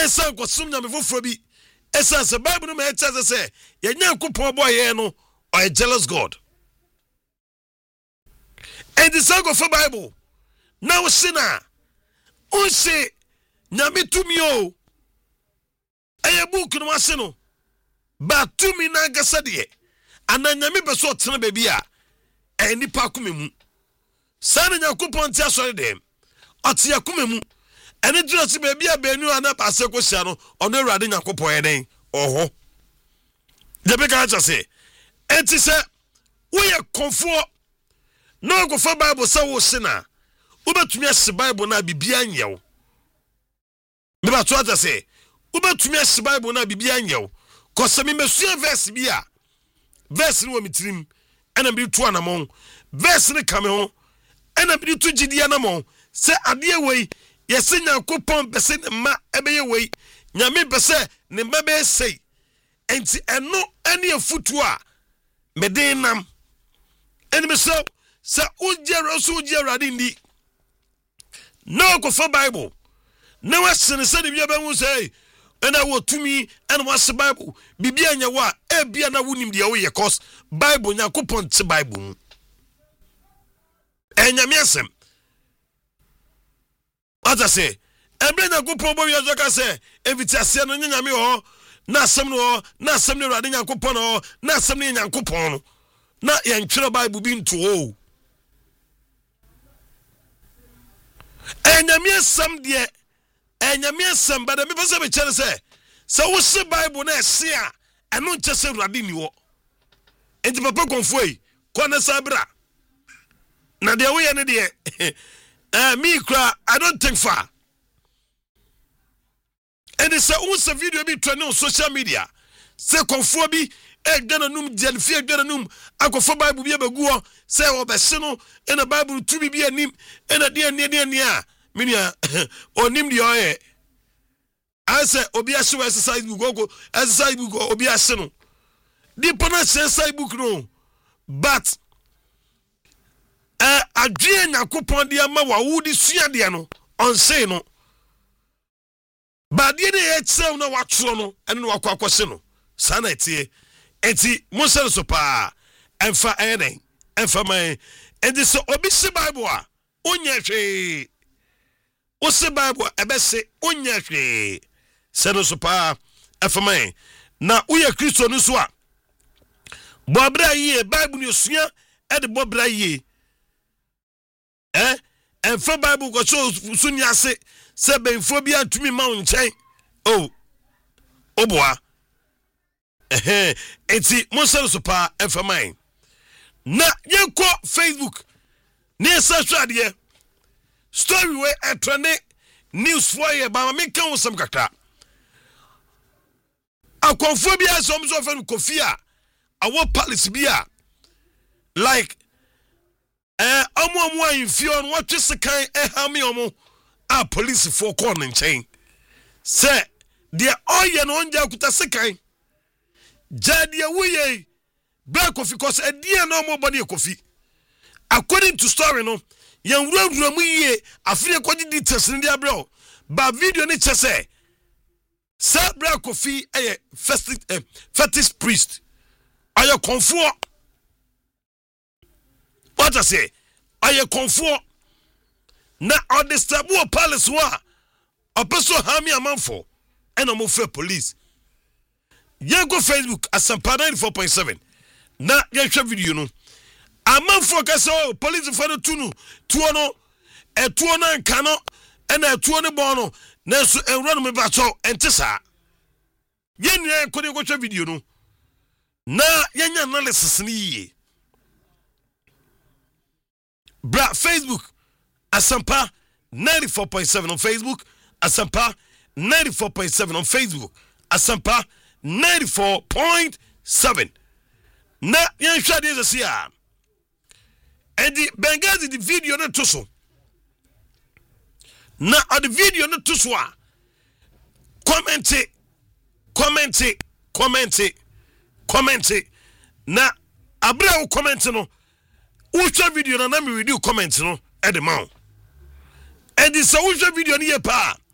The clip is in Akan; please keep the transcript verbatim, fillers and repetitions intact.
ɛsan kɔsom nyame foforɔ bi ɛsan sɛ Bible no ma ɛkyɛ sɛ yɛ Nyankopɔn bɔ yɛ no ɔyɛ jealous God. And the song of the Bible now sinna unse nyame tumi o eye book no wase no ba tumi na gasa de ana nyame beso tena baabi a e nipa akome mu sana Nyankopɔn ti asɔre dem ɔte akome mu ene dura se baabi a baanu ana ba se kosia no ɔno Awurade Nyankopɔn yɛ den ɔhɔ de be ka kyase enti sɛ woyɛ konfo no go for Bible say wo sina wobetumi ase Bible na bibia nyew me ba to ata say wobetumi ase Bible na bibia nyew cause me mesua verse bi a verse ni wo mitrim ena bi to anamon verse ni kame ho ena bi to gidi anamon se ade wei yesi Nyankopɔn bese ne ma ebeye wei nyame bese ne ma be sei enti eno ene afutu a meden nam eni me so sa ujero so ujero ndi no go for Bible no wasene se de bia ba hu say ena wo tumi ena wase Bible bibia nya wa e bia na wonim de wo ye cause Bible Nyankopɔn te Bible mu enya me asem ata say ebe Nyankopɔn bo wi azoka say evitiase no nyame ho na asem no na asem no Awurade Nyankopɔn no na asem no Nyankopɔn no na ye ntwere Bible bi nto o enyame asem de enyame asem ba de me pese be kere se se wo se Bible na ese a eno nche se Awurade ni wo enti papa konfoi kone sabra na de wo ye ne de eh me kra I don't think far and it's a unsa video bi trend on social media se konfo bi e gana num jelfi e gana num akofo Bible bi abaguo se wo be se no e na Bible tu bi bi anim e na de ne de ne a minia onim de oye ase obi ase we exercise book go exercise book obi ase no di pona exercise book no but eh adwe Nyankopɔn de ama wa wo di sua de no on say no but de ye tsew na watro no ene no wakwa akose no sana etie enti monsel so pa emfa enen emfa man enti so obi se Bible a onye hwe o se Bible ebe se onye hwe se no so pa emfa man na uye Kristo no so a bobra yi Bible no sua e de bobra yi eh emfa Bible go so sunya se se benfo bi atumi ma nchen oh oboa eh enti monsel so pa emfa man na yenko Facebook ne social de story we etrene news for ye ba me kan wo sam kakra akonfo bi asom so fa kofi a awo palace bi a like eh omo omo anfio no watwe sekan eh ha me omo a police for call nchen say de oye no onja kuta sekan jade wuye ba kofi cause edie no omo body kofi according to story no yan wurawura mu yie afire kwaji details ndi abro ba video ni chese sa bra kofi eye first eh, fetish priest ayo konfo what I say aye konfo na odestabu palace wa opeso hami amanfo ena mo fe police ye go Facebook Asampa ninety-four point seven na ye hwe video no amanfo kase o police for no tunu tuo no etuo na nka no ena etuo ne bon no na so enwura no me ba cho ente saa ye nua ko de go hwe video no na ye nya analysis ni ye bra Facebook Asampa ninety-four point seven on Facebook Asampa ninety-four point seven on Facebook Asampa ninety-four point seven na yan hwa de se ya and the Bengazi the video no to so na on the video no to so a comment it comment it comment it comment it na abra wo comment no ucha video na na me read comment no e de ma and the so ucha video ni ye pa